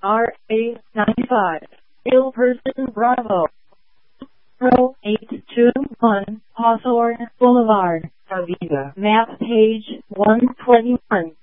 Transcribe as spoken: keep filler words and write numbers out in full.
R A ninety-five, Ilperson Bravo, Pro eight two one, Hawthorne Boulevard, Covina. Map page one twenty-one.